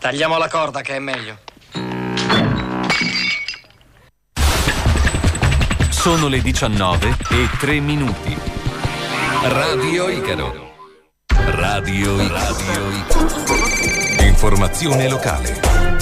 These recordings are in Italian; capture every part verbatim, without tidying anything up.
Tagliamo la corda che è meglio. Sono le diciannove e tre minuti. Radio Icaro. Radio Icaro. Radio Icaro. Informazione locale.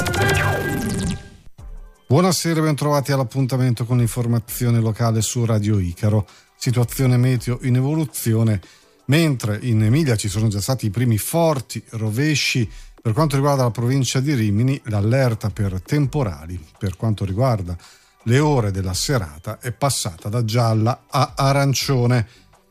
Buonasera e bentrovati all'appuntamento con l'informazione locale su Radio Icaro. Situazione meteo in evoluzione, mentre in Emilia ci sono già stati i primi forti rovesci. Per quanto riguarda la provincia di Rimini, l'allerta per temporali per quanto riguarda le ore della serata è passata da gialla a arancione.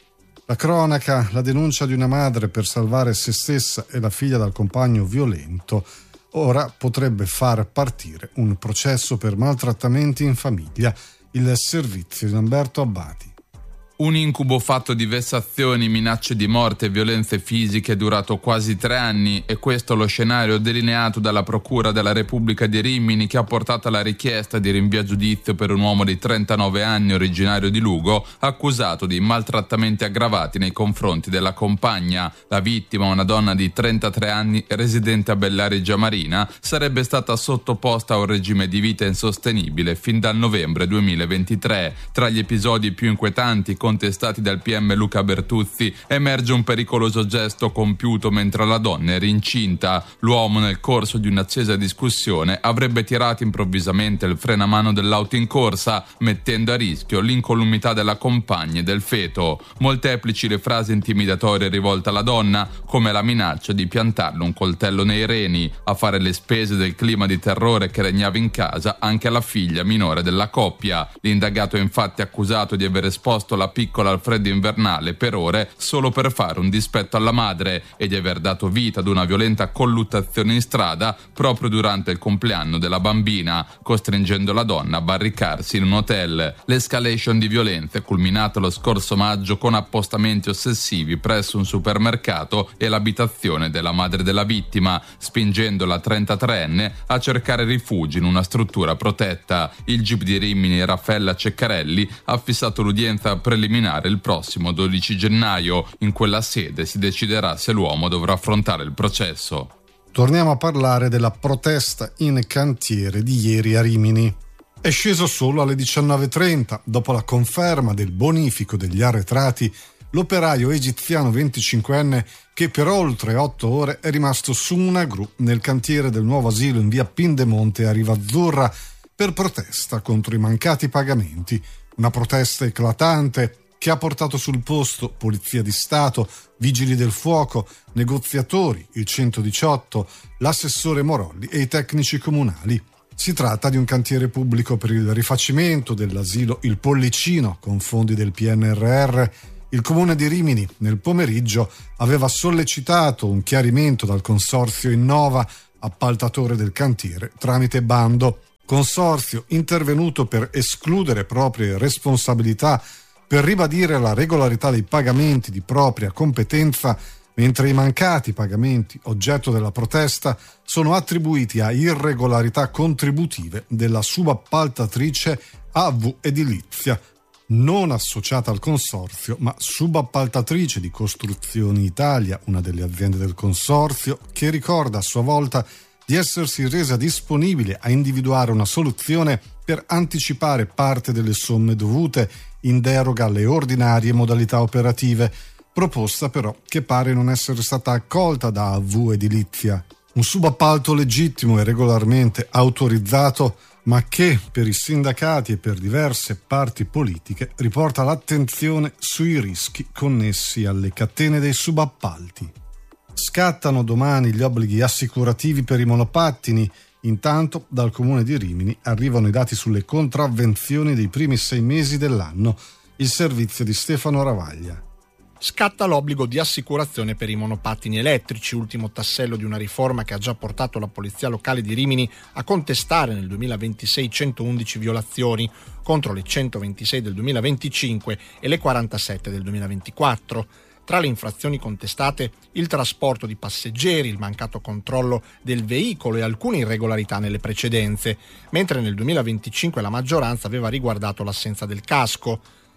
La cronaca, la denuncia di una madre per salvare se stessa e la figlia dal compagno violento, ora potrebbe far partire un processo per maltrattamenti in famiglia. Il servizio di Lamberto Abbati. Un incubo fatto di vessazioni, minacce di morte e violenze fisiche durato quasi tre anni, e questo lo scenario delineato dalla Procura della Repubblica di Rimini, che ha portato alla richiesta di rinvio a giudizio per un uomo di trentanove anni originario di Lugo, accusato di maltrattamenti aggravati nei confronti della compagna. La vittima, una donna di trentatré anni residente a Bellareggia Marina, sarebbe stata sottoposta a un regime di vita insostenibile fin dal novembre duemilaventitré. Tra gli episodi più inquietanti contestati dal P M Luca Bertuzzi emerge un pericoloso gesto compiuto mentre la donna era incinta. L'uomo, nel corso di un'accesa discussione, avrebbe tirato improvvisamente il freno a mano dell'auto in corsa, mettendo a rischio l'incolumità della compagna e del feto. Molteplici le frasi intimidatorie rivolte alla donna, come la minaccia di piantarle un coltello nei reni. A fare le spese del clima di terrore che regnava in casa anche alla figlia minore della coppia. L'indagato è infatti accusato di aver esposto la piccola al freddo invernale per ore solo per fare un dispetto alla madre e di aver dato vita ad una violenta colluttazione in strada proprio durante il compleanno della bambina, costringendo la donna a barricarsi in un hotel. L'escalation di violenza è culminata lo scorso maggio con appostamenti ossessivi presso un supermercato e l'abitazione della madre della vittima, spingendo la trentatreenne a cercare rifugi in una struttura protetta. Il G I P di Rimini Raffaella Ceccarelli ha fissato l'udienza preliminare il prossimo dodici gennaio. In quella sede si deciderà se l'uomo dovrà affrontare il processo. Torniamo a parlare della protesta in cantiere di ieri a Rimini. È sceso solo alle diciannove e trenta, dopo la conferma del bonifico degli arretrati, l'operaio egiziano venticinquenne che per oltre otto ore è rimasto su una gru nel cantiere del nuovo asilo in via Pindemonte a Riva Azzurra per protesta contro i mancati pagamenti. Una protesta eclatante che ha portato sul posto Polizia di Stato, Vigili del Fuoco, negoziatori, il centodiciotto, l'assessore Morolli e i tecnici comunali. Si tratta di un cantiere pubblico per il rifacimento dell'asilo Il Pollicino con fondi del P N R R. Il Comune di Rimini nel pomeriggio aveva sollecitato un chiarimento dal consorzio Innova, appaltatore del cantiere, tramite bando. Consorzio intervenuto per escludere proprie responsabilità, per ribadire la regolarità dei pagamenti di propria competenza, mentre i mancati pagamenti oggetto della protesta sono attribuiti a irregolarità contributive della subappaltatrice A V Edilizia, non associata al consorzio, ma subappaltatrice di Costruzioni Italia, una delle aziende del consorzio, che ricorda a sua volta di essersi resa disponibile a individuare una soluzione per anticipare parte delle somme dovute in deroga alle ordinarie modalità operative, proposta però che pare non essere stata accolta da A V Edilizia. Un subappalto legittimo e regolarmente autorizzato, ma che per i sindacati e per diverse parti politiche riporta l'attenzione sui rischi connessi alle catene dei subappalti. Scattano domani gli obblighi assicurativi per i monopattini. Intanto dal Comune di Rimini arrivano i dati sulle contravvenzioni dei primi sei mesi dell'anno. Il servizio di Stefano Ravaglia. Scatta l'obbligo di assicurazione per i monopattini elettrici, ultimo tassello di una riforma che ha già portato la Polizia Locale di Rimini a contestare nel duemilaventisei centoundici violazioni contro le centoventisei del duemilaventicinque e le quarantasette del duemilaventiquattro. Tra le infrazioni contestate il trasporto di passeggeri, il mancato controllo del veicolo e alcune irregolarità nelle precedenze, mentre nel duemilaventicinque la maggioranza aveva riguardato l'assenza del casco.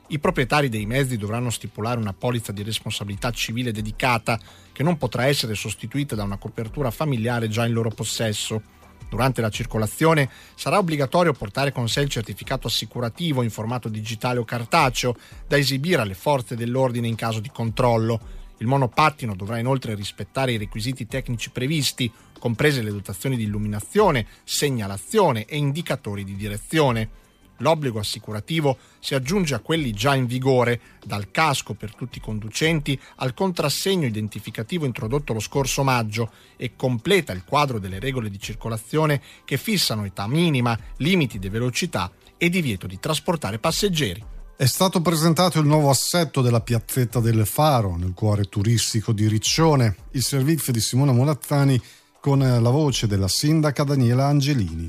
I proprietari dei mezzi dovranno stipulare una polizza di responsabilità civile dedicata che non potrà essere sostituita da una copertura familiare già in loro possesso. Durante la circolazione sarà obbligatorio portare con sé il certificato assicurativo in formato digitale o cartaceo da esibire alle forze dell'ordine in caso di controllo. Il monopattino dovrà inoltre rispettare i requisiti tecnici previsti, comprese le dotazioni di illuminazione, segnalazione e indicatori di direzione. L'obbligo assicurativo si aggiunge a quelli già in vigore, dal casco per tutti i conducenti al contrassegno identificativo introdotto lo scorso maggio, e completa il quadro delle regole di circolazione che fissano età minima, limiti di velocità e divieto di trasportare passeggeri. È stato presentato il nuovo assetto della piazzetta del Faro, nel cuore turistico di Riccione. Il servizio di Simona Molazzani con la voce della sindaca Daniela Angelini.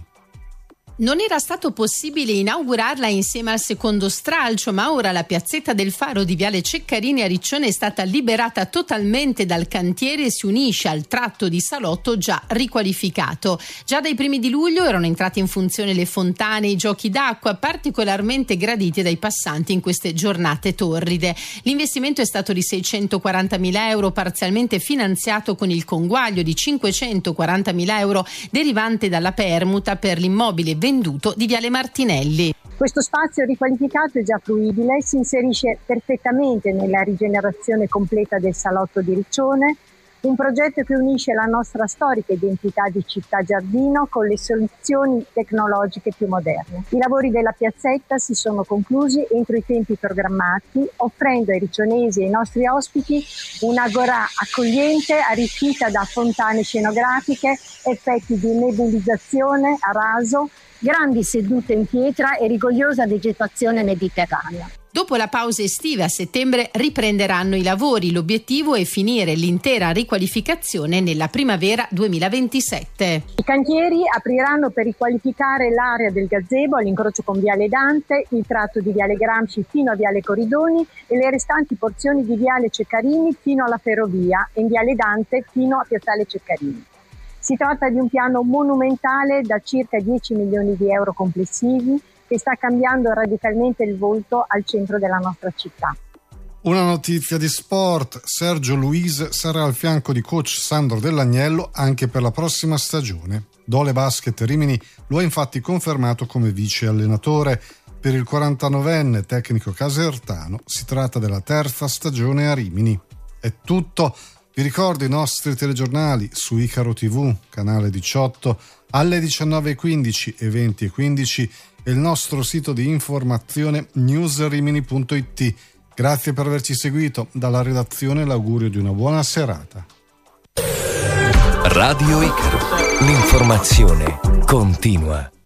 Non era stato possibile inaugurarla insieme al secondo stralcio, ma ora la piazzetta del Faro di Viale Ceccarini a Riccione è stata liberata totalmente dal cantiere e si unisce al tratto di salotto già riqualificato. Già dai primi di luglio erano entrati in funzione le fontane e i giochi d'acqua, particolarmente graditi dai passanti in queste giornate torride. L'investimento è stato di seicentoquarantamila euro, parzialmente finanziato con il conguaglio di cinquecentoquarantamila euro derivante dalla permuta per l'immobile venduto di Viale Martinelli. Questo spazio riqualificato è già fruibile, si inserisce perfettamente nella rigenerazione completa del salotto di Riccione, un progetto che unisce la nostra storica identità di città giardino con le soluzioni tecnologiche più moderne. I lavori della piazzetta si sono conclusi entro i tempi programmati, offrendo ai riccionesi e ai nostri ospiti un'agorà accogliente arricchita da fontane scenografiche, effetti di nebulizzazione a raso, grandi sedute in pietra e rigogliosa vegetazione mediterranea. Dopo la pausa estiva a settembre riprenderanno i lavori. L'obiettivo è finire l'intera riqualificazione nella primavera duemilaventisette. I cantieri apriranno per riqualificare l'area del gazebo all'incrocio con Viale Dante, il tratto di Viale Gramsci fino a Viale Coridoni e le restanti porzioni di Viale Ceccarini fino alla ferrovia e in Viale Dante fino a Piazzale Ceccarini. Si tratta di un piano monumentale da circa dieci milioni di euro complessivi che sta cambiando radicalmente il volto al centro della nostra città. Una notizia di sport: Sergio Luis sarà al fianco di coach Sandro Dell'Agnello anche per la prossima stagione. Dole Basket Rimini lo ha infatti confermato come vice allenatore. Per il quarantanovenne tecnico casertano si tratta della terza stagione a Rimini. È tutto. Vi ricordo i nostri telegiornali su Icaro tivù, canale diciotto, alle diciannove e quindici e venti e quindici e il nostro sito di informazione newsrimini punto it. Grazie per averci seguito. Dalla redazione l'augurio di una buona serata. Radio Icaro, l'informazione continua.